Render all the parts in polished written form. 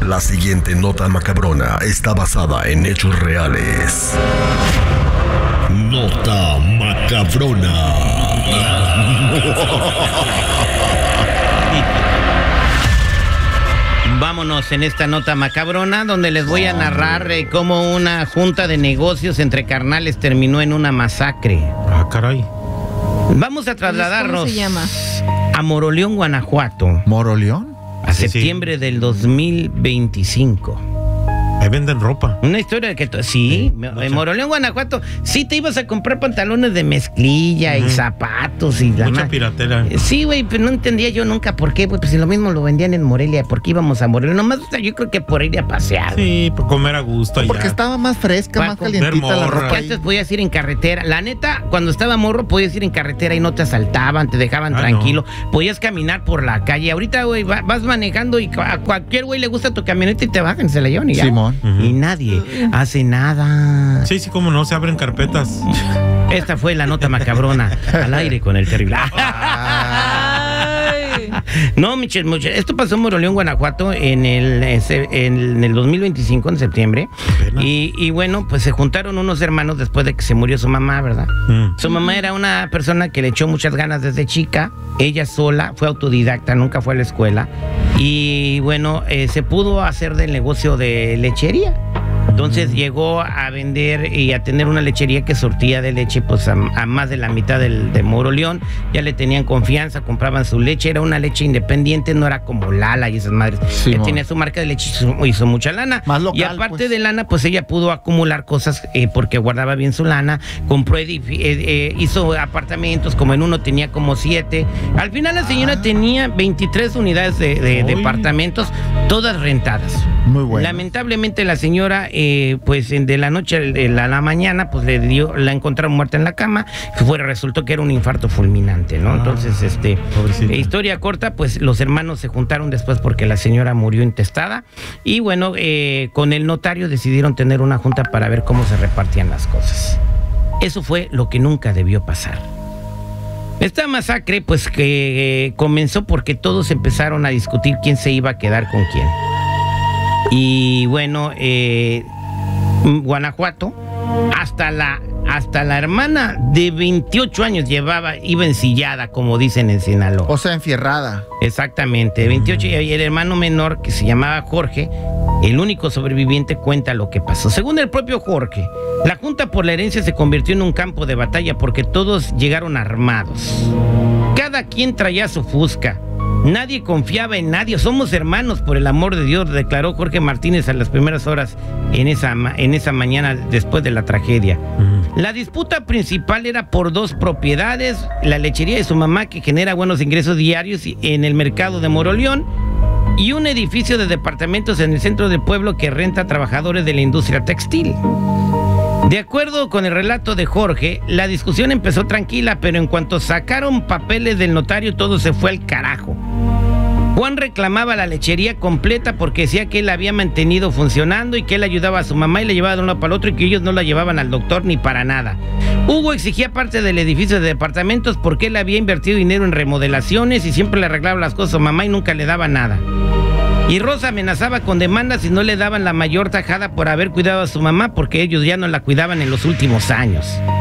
La siguiente nota macabrona está basada en hechos reales. Nota macabrona. Vámonos en esta nota macabrona donde les voy a narrar cómo una junta de negocios entre carnales terminó en una masacre. Ah, caray. Vamos a trasladarnos ¿Cómo se llama? a Moroleón, Guanajuato, ¿Moroleón? a Sí, septiembre del 2025. Ahí venden ropa. Una historia que sí, en Moroleón, Guanajuato, sí te ibas a comprar pantalones de mezclilla y zapatos y la Mucha piratera. Sí, güey, pero no entendía yo nunca por qué, güey, pues si lo mismo lo vendían en Morelia, ¿por qué íbamos a Morelia? Nomás, o sea, yo creo que por ir a pasear. Sí, por comer a gusto allá. Porque estaba más fresca, Va más a comer calientita la morra. ropa. Porque ahí. antes podías ir en carretera. La neta, cuando estaba morro, podías ir en carretera y no te asaltaban, te dejaban tranquilo. Podías caminar por la calle. Ahorita, güey, vas manejando y a cualquier güey le gusta tu camioneta y te bajan, se la llevan y ya. Simón. Y nadie hace nada. Sí, cómo no, se abren carpetas. Esta fue la nota macabrona. Al aire con el terrible. Ay. No, Michelle, esto pasó en Moroleón, Guanajuato, en el 2025, en septiembre. Y bueno, pues se juntaron unos hermanos después de que se murió su mamá, ¿verdad? Su mamá era una persona que le echó muchas ganas desde chica. Ella sola, fue autodidacta, nunca fue a la escuela. Y bueno, se pudo hacer del negocio de lechería. Entonces llegó a vender y a tener una lechería que surtía de leche pues a más de la mitad de Moroleón. Ya le tenían confianza, compraban su leche. Era una leche independiente, no era como Lala y esas madres. Sí, Que tenía su marca de leche y hizo mucha lana. Más local, y aparte pues. de lana, pues ella pudo acumular cosas porque guardaba bien su lana. Compró, hizo apartamentos, como en uno tenía como 7. Al final la señora tenía 23 unidades de departamentos, todas rentadas. Muy bueno. Lamentablemente la señora, pues de la noche a la mañana, pues la encontraron muerta en la cama. Resultó que era un infarto fulminante, ¿no? Entonces, pobrecita. historia corta, pues los hermanos se juntaron después porque la señora murió intestada. Y bueno, con el notario decidieron tener una junta para ver cómo se repartían las cosas. Eso fue lo que nunca debió pasar. Esta masacre, pues que comenzó porque todos empezaron a discutir quién se iba a quedar con quién. Y bueno, Guanajuato, hasta la hermana de 28 años iba ensillada, como dicen en Sinaloa. O sea, enfierrada. Exactamente, 28, y el hermano menor, que se llamaba Jorge, el único sobreviviente, cuenta lo que pasó. Según el propio Jorge, la junta por la herencia se convirtió en un campo de batalla porque todos llegaron armados. Cada quien traía su fusca. Nadie confiaba en nadie. Somos hermanos, por el amor de Dios, declaró Jorge Martínez a las primeras horas en esa mañana después de la tragedia. La disputa principal era por 2 propiedades: la lechería de su mamá, que genera buenos ingresos diarios en el mercado de Moroleón, y un edificio de departamentos en el centro del pueblo que renta a trabajadores de la industria textil. De acuerdo con el relato de Jorge, la discusión empezó tranquila, pero en cuanto sacaron papeles del notario, todo se fue al carajo. Juan reclamaba la lechería completa porque decía que él la había mantenido funcionando y que él ayudaba a su mamá y le llevaba de uno para el otro y que ellos no la llevaban al doctor ni para nada. Hugo exigía parte del edificio de departamentos porque él había invertido dinero en remodelaciones y siempre le arreglaba las cosas a mamá y nunca le daba nada. Y Rosa amenazaba con demandas si no le daban la mayor tajada por haber cuidado a su mamá, porque ellos ya no la cuidaban en los últimos años.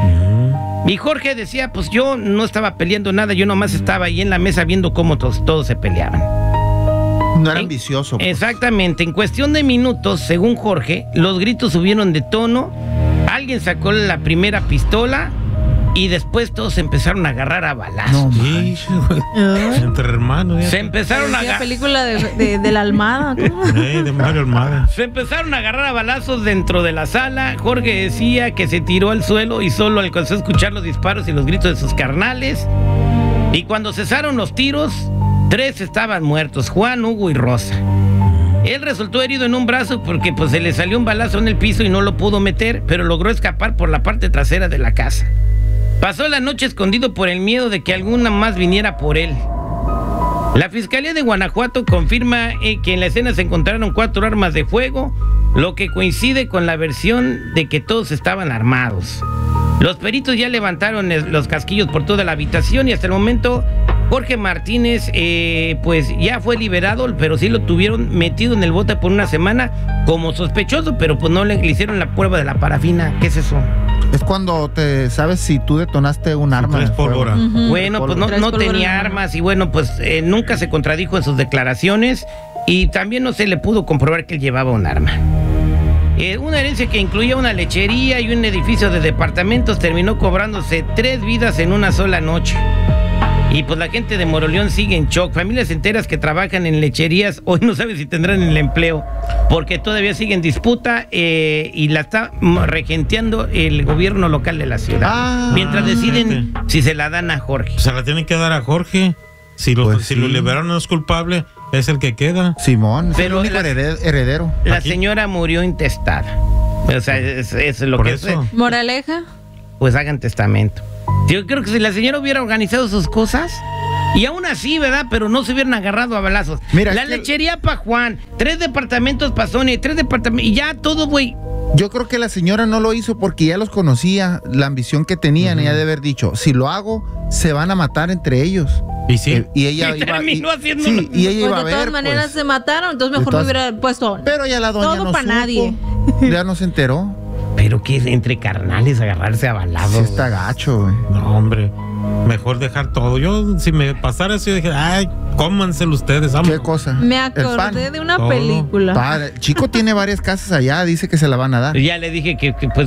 Y Jorge decía, pues yo no estaba peleando nada, yo nomás estaba ahí en la mesa viendo cómo todos se peleaban. No era ambicioso. Pues. Exactamente, en cuestión de minutos, según Jorge, los gritos subieron de tono, alguien sacó la primera pistola y después todos se empezaron a agarrar a balazos. No, Sí, entre hermanos. Se empezaron a La película de la Almada, ¿cómo? De Mario Almada. Se empezaron a agarrar a balazos dentro de la sala. Jorge decía que se tiró al suelo y solo alcanzó a escuchar los disparos y los gritos de sus carnales. Y cuando cesaron los tiros, 3 estaban muertos: Juan, Hugo y Rosa. Él resultó herido en un brazo porque pues se le salió un balazo en el piso y no lo pudo meter, pero logró escapar por la parte trasera de la casa. Pasó la noche escondido por el miedo de que alguna más viniera por él. La Fiscalía de Guanajuato confirma que en la escena se encontraron 4 armas de fuego, lo que coincide con la versión de que todos estaban armados. Los peritos ya levantaron los casquillos por toda la habitación y hasta el momento Jorge Martínez, pues ya fue liberado, pero sí lo tuvieron metido en el bote por una semana como sospechoso, pero pues no le hicieron la prueba de la parafina. ¿Qué es eso? Es cuando te sabes si tú detonaste un arma. traes de fuego. pólvora. Bueno, pues no Traes pólvora en tenía la mano. armas y bueno, pues nunca se contradijo en sus declaraciones y también no se le pudo comprobar que él llevaba un arma. Una herencia que incluía una lechería y un edificio de departamentos terminó cobrándose 3 vidas en una sola noche. Y pues la gente de Moroleón sigue en shock. Familias enteras que trabajan en lecherías hoy no saben si tendrán el empleo porque todavía sigue en disputa y la está regenteando el gobierno local de la ciudad. Mientras deciden si se la dan a Jorge. Se la tienen que dar a Jorge. Si lo, Pues si sí. lo liberaron no es culpable, es el que queda. Simón, es Pero el único la- heredero. La Aquí. señora murió intestada. O sea, es lo Por que eso. es. Moraleja. Pues hagan testamento. Yo creo que si la señora hubiera organizado sus cosas, y aún así, ¿verdad? Pero no se hubieran agarrado a balazos. Mira, la es que- lechería para Juan, 3 departamentos para Sonia, 3 departamentos, y ya todo, güey. Yo creo que la señora no lo hizo porque ya los conocía, la ambición que tenían, ella de haber dicho, si lo hago, se van a matar entre ellos. Y sí. Y ella Y iba terminó haciendo sí, lo y ella Pues iba a de todas ver, maneras pues. se mataron, entonces mejor Entonces- me hubiera puesto. Pero ya la doña todo no para supo. nadie. Ya no se enteró. Pero que es entre carnales agarrarse a Sí balazos. está gacho, güey. No, hombre. Mejor dejar todo. Yo, si me pasara eso, yo dije, ay, cómanselo ustedes, ¿Qué vámonos. cosa? Me El pan. acordé de una Todo. película. Padre, Chico tiene varias casas allá, dice que se la van a dar. Ya le dije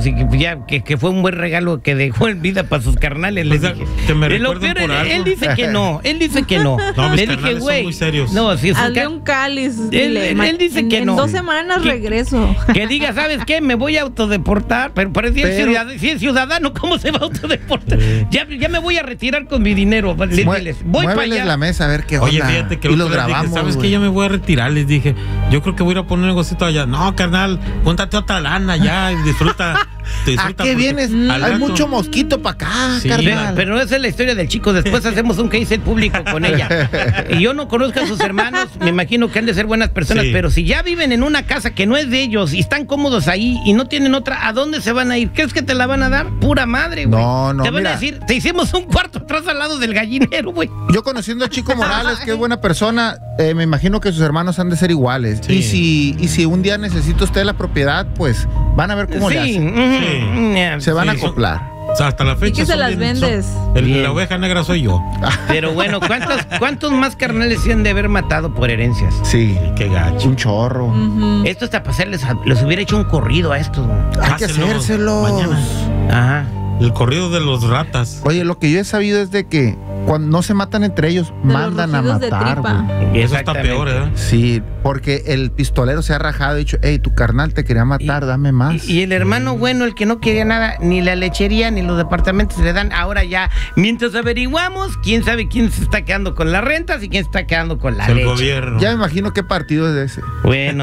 que fue un buen regalo que dejó en vida para sus carnales. Les Pues, dije. que me Y lo recuerden peor, por algo. él dice que no. Él dice que no. No, mis le carnales dije, son güey. muy serios. No, si es un Hazle un cáliz. Él- dile, él dice en- que no. En 2 semanas Que- regreso. que diga, ¿sabes qué? Me voy a autodeportar. Pero si es ciudadano, ¿cómo se va a autodeportar? Sí. Ya me voy a retirar con mi dinero. Diles, voy para Muéveles allá. la mesa a ver qué onda. Oye, fíjate que y el los otro día dije, grabamos, ¿sabes güey. qué? Ya me voy a retirar. Les dije, yo creo que voy a ir a poner un negocito allá. No, carnal, júntate otra lana ya y disfruta. ¿A qué porque vienes? al Hay rato- mucho mosquito para acá, Sí, carnal. Pero esa es la historia del chico. Después hacemos un case en público con ella. Y yo no conozco a sus hermanos. Me imagino que han de ser buenas personas. Sí. Pero si ya viven en una casa que no es de ellos y están cómodos ahí y no tienen otra, ¿a dónde se van a ir? ¿Crees que te la van a dar? Pura madre, güey. No, no, Te van mira. a decir, te hicimos un cuarto atrás al lado del gallinero, güey. Yo conociendo a Chico Morales, que es buena persona, me imagino que sus hermanos han de ser iguales. Sí. Y si un día necesita usted la propiedad, pues van a ver cómo le hacen. Sí. Se van a Sí, son- acoplar. O sea, hasta la fecha. ¿Y que se son las vendes? Bien. La oveja negra soy yo. Pero bueno, ¿cuántos más carnales se han de haber matado por herencias? Sí, Qué gacho. un chorro. Ujú. Esto hasta pasarles, les hubiera hecho un corrido a estos, güey. Hay que Hácelos hacérselos. mañana. Ajá. El corrido de los ratas. Oye, lo que yo he sabido es de que cuando no se matan entre ellos, De los mandan a rugidos de matar, tripa. güey. Eso está peor, ¿eh? Sí, porque el pistolero se ha rajado y dicho, hey, tu carnal te quería matar, dame más. Y el hermano bueno, el que no quería nada, ni la lechería ni los departamentos le dan. Ahora ya, mientras averiguamos, quién sabe quién se está quedando con las rentas y quién se está quedando con la El leche. gobierno. Ya me imagino qué partido es ese. Bueno,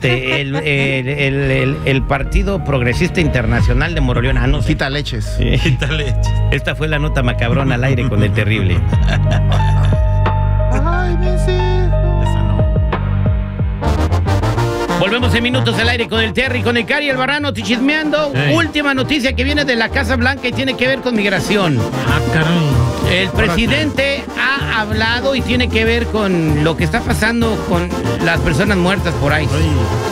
el Partido Progresista Internacional de Moroleón. Ah, no sé. Quita leches. Quítale. Esta fue la nota macabrona al aire con el terrible. Ay, mis hijos. Esa no. Volvemos en minutos al aire con el Terry, con el Cari, el Barrano, Tichismeando. Ey. Última noticia que viene de la Casa Blanca y tiene que ver con migración. Ah, caray. El presidente ha hablado y tiene que ver con lo que está pasando con las personas muertas por ahí. Ay,